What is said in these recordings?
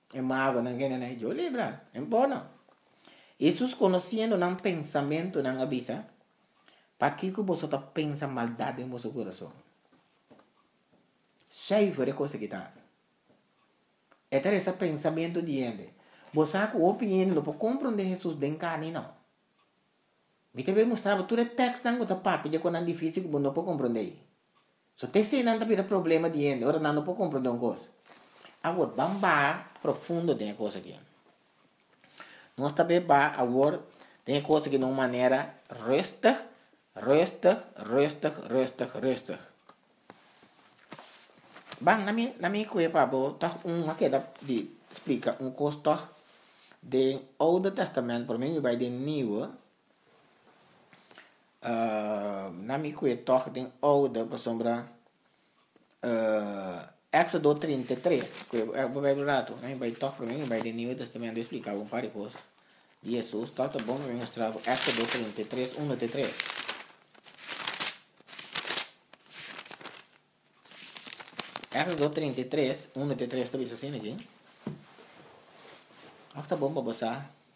É mágoa, não quer, né? Eu lembro, é bom, não. Jesus conhecendo um pensamento, não avisa, para que você está pensando maldade em seu coração. Cheio de coisa que está. É ter esse pensamento de gente. Você com opinião, não pode compreender Jesus de carne, não. Me também mostrava tudo o texto não está papo, já quando é difícil que não pode compreender. So te sei não tem problema de gente, ora não pode compreender uma coisa. Agora, vamos profundo de coisa aqui. Nós também agora tem coisa que de uma maneira resta. Bang, na minha coisa, Pablo, tá aqui de explica costo do Oude Testamento, por mim, vai de Nieuwe. Na minha coisa, toch de Oude, por sombra, Éxodo 33, que é o Bíblia rato, né? Vai toch por mim, vai de Nieuwe Testamento, explicar um par de coisas. Jesus, tá bom, eu mostrar Éxodo 33, 1-3. Éxodo 33, 1-3, tá vendo assim aqui? Tá bom para você.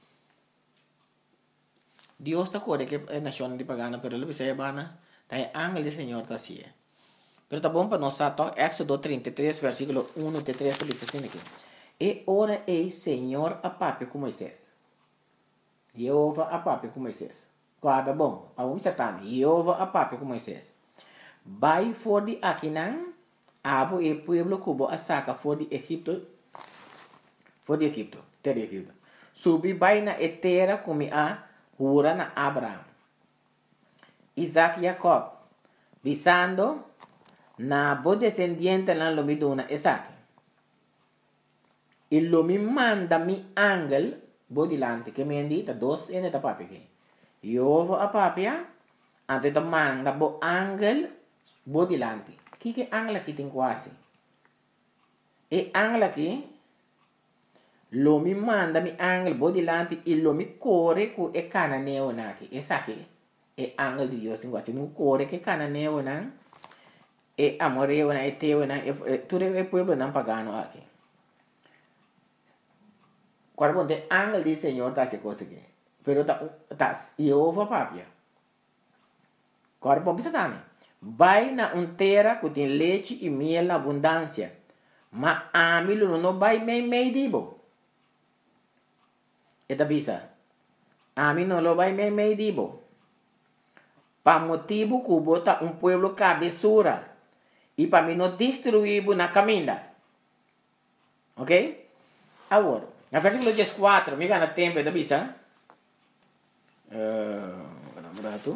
Deus está corre que é nação de pagana, pero ele vai bana, tá ángel do Senhor tá assim. Pero tá bom para nós tá Éxodo 33, versículo 1-3, tá vendo assim aqui? E ora ei Senhor a papi com Moisés. Jeová a papi com Moisés. Guarda bom, a satã, Jeová a papi com Moisés. Vai for de Aquinan, abo e pueblo cubo a saca for de Egipto, terra de Egipto. Subi vai na etera como a jura na Abraham, Isaac e Jacob, visando na bo descendiente na lomiduna Isaac. E lo mi manda mi angel bo dilante, che mi indita dos e ne da papi che. Io a papia, ante da manda bo angel bo dilante. Chi che angel aqui tem quase? E angel aqui lo mi manda mi angel bo dilante e lo mi corre cu e cananeo naki. E sa che e angel di Dio sin quasi non corre che cananeo na e amoreo na e teo na e tu deve pueblo nan pagano aqui. Quando tem angel do Senhor tá se conseguindo. Pero tá Jeová papia. Agora bom pensa também. Vai na terra que tem leite e mel na abundância. Mas a mim não vai meio dibo. Eta bisa. A mim não vai meio dibo. Para motivo que bota pueblo cabeçura. E para mim não destruir na caminha. Ok? Agora, na versículo 14, me gana tempo, eta bisa. Berapa?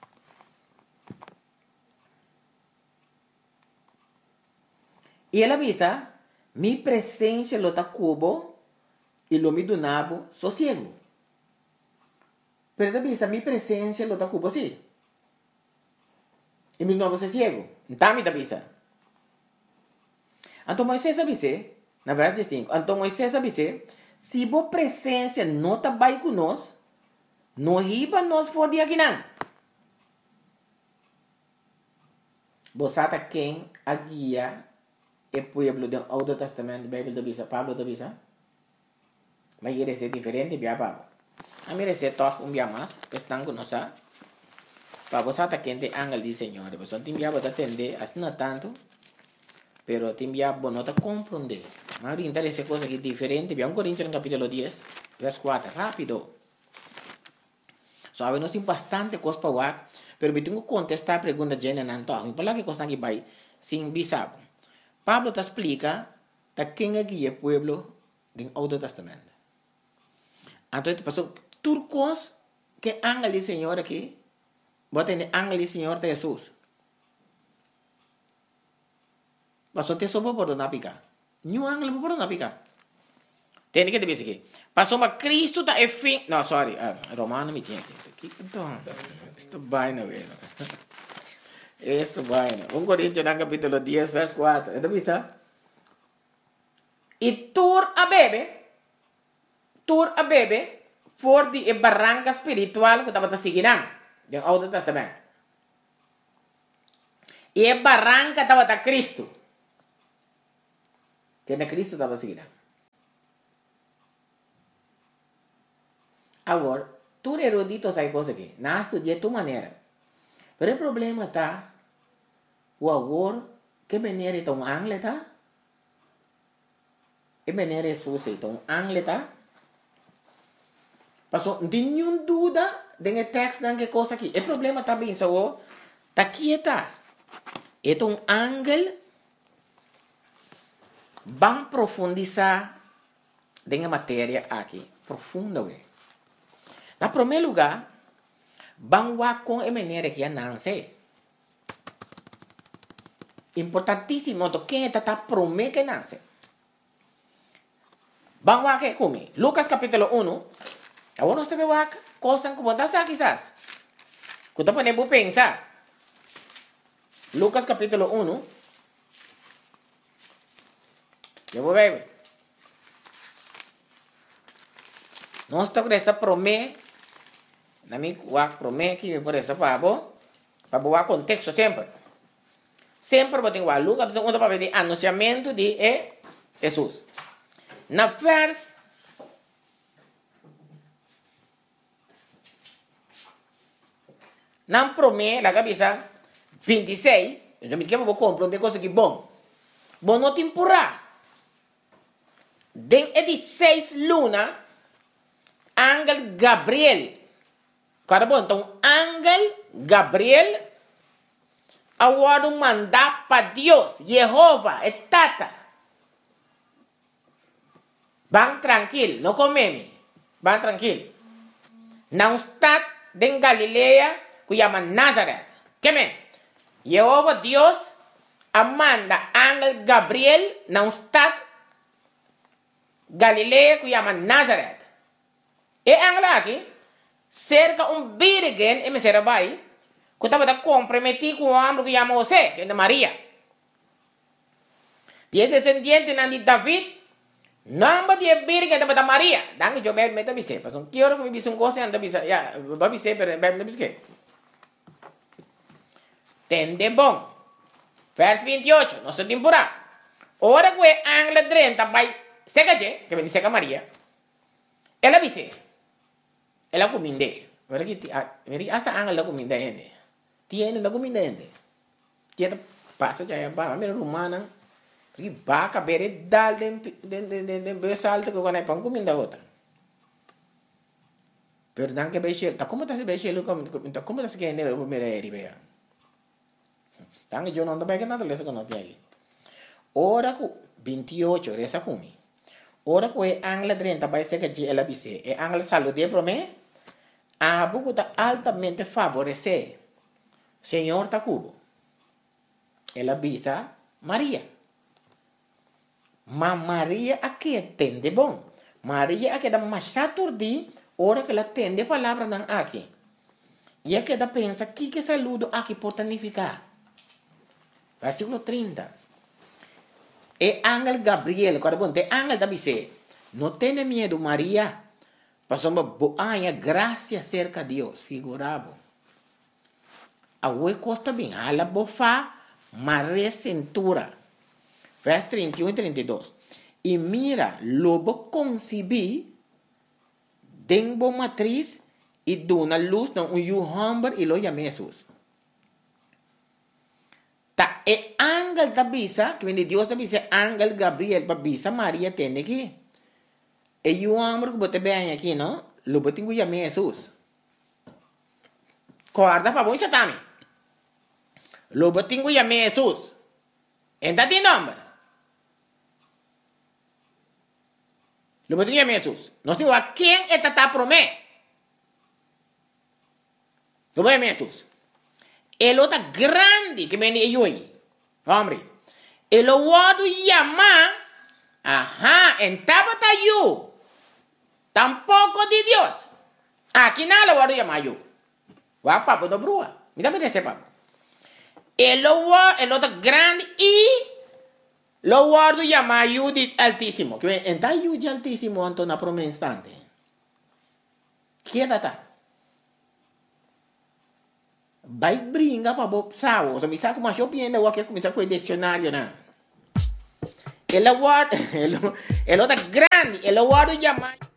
E ela avisa, mi presença lo ta cubo e lo mi donabo sossego. Pero ela avisa, mi presença lo ta cubo sim. E mi donabo sossego. Então me avisa. Então Moisés avisa, na verdade 5, então Moisés avisa, se bo presença não está bem conosco, não riba nós for de aqui não. Você está quem a guia o pueblo do Outro Testamento, Bíblia da Bisa, Pablo da Bisa. Mas ele é diferente, bia Pablo. A mim é toch bia mais, estão com nós. Para você está quem tem angel de Senhor, você tem bia para atender, assim não tanto, pero tem bia para não compreender. Mas orientar essa coisa que é diferente, bia 1 Coríntios no capítulo 10, verso 4, rápido. Sabe, nós temos bastante coisa para falar, pero eu tenho que contestar a pergunta de Jenna Nanto. Me fala que coisa que vai sem bisabo. Pablo te explica de quem é que é o pueblo do Outro Testamento. Então, passou turcos que angel do Senhor aqui, bota em angel do Senhor de Jesus. Passou te sopa por não picar. Nenhum angel por não picar. Tem que te dizer aqui. Passou uma Cristo da fim. Não, sorry. Romano me tinha aqui. Então, isto vai não é. Isto vai não. 1 Coríntios no capítulo 10, verso 4. Então, bisa? E tur a bebe, for de barranca espiritual que estava seguindo. Do Outro Testamento. E a barranca estava Cristo. Que na Cristo estava seguindo. Agora, tu erudito sai coisa aqui. Na estudia tu maneira. Pero o problema tá, o agora, que maneira então angle tá? E maneira sussa então angle tá? Passou, não tem nenhuma dúvida de texto de que coisa aqui. O problema tá bem, só tá quieta. Então angle vamos profundizar na matéria aqui. Profunda, ué. Na primeiro lugar, vamos com a maneira que não sei. Importantíssimo, quem está prometido que não sei. Vamos aqui comigo. Lucas capítulo 1. Agora nós temos aqui, coisas que você sabe quizás. Que você pode pensar. Lucas capítulo 1. Eu vou ver. Nós estamos com essa promessa. Na minha promessa que por essa para boa contexto sempre. Sempre vou ter que Lucas tem para ver anunciamento de Jesus. Na vers na promessa la cabeça 26, eu me quero vou comprar uma coisa que bom. Bom não temporada. Den 16 luna, Ángel Gabriel. Cada bom, então, Ángel Gabriel, agora mandar para Deus, Jehová, e Tata. Vão tranquilo, não comeme. Vão tranquilo. Não está em Galileia, que chama Nazaré. Que men? Jehová Deus, manda Ángel Gabriel, não está Galileia, que chama Nazaré. E Ángel aqui, cerca virgem, e me será vai, que estava comprometido com o homem que chama José, que é Maria. E esse descendente de David, não vai ter virgem da Maria. Danke, eu bebo meta bise. Mas que hora que me bise coisa anda bise, ya, vai bise, pero bebo não bise. Tende bom. Vers 28, nossa temporada. Ora que o Ángel 30 vai seca que vem seca Maria. Ela bise. Ela cominde. Ora que hasta Ángel la cominde gente. Tiene la cominde gente. Tiene passa já é para mim romana. Porque vaca bere dal de besalto que quando é pão comida outra. Pero dan que beche, tá como tá se beche como tá se que ne mereri bea. Dan que eu não tô bem que nada lesa que não tem aí. Ora ku 28 resa kumi. Ora ku é Ángel 30 vai ser que ela bise. É Ángel salude para mim. A buku tá altamente favorecer. Senhor tá cubo. Ela bisa Maria. Mas Maria aqui entende bom. Maria aqui dá mais saturdi, hora que ela entende a palavra não aqui. E aqui ela pensa que saludo aqui pode significar. Versículo 30. E Ángel Gabriel, quando bom, te Ángel da dice, não tenha medo Maria, passou uma boa graça cerca de Deus, figurado. A oi costa bem, ela bofa, Maria cintura. Vers 31 e 32. E mira, lobo concebi, denbo matriz, e dona luz, não, humber, e lo chama Jesus. Ta, e Ángel da bisa, que vem de Deus da bisa, Ángel Gabriel, para bisa, Maria tem aqui. E humber, que bote bem aqui, não? Lobo tem que chamar Jesus. Corda para bom, isso também. Lobo tem que chamar Jesus. Entra de nome. Lo que tinha Jesus. Nós temos a quem está prometido. Lo que Jesus. Ele está grande que vem de hoje. Homem. Ele pode chamar. En tabata eu. Tampoco de Deus. Aqui não lo pode chamar eu. Vai papo do brua. Me dá para esse papo. Ele está grande e lo guardo llama Judith Altísimo. Que entra Judith Altísimo anto na proma instante. Que data? Vai brinca para bo sao. So mi sa como eu piendo o que começar com o dicionário na. Ele guarda, ele tá grande, ele guardo llama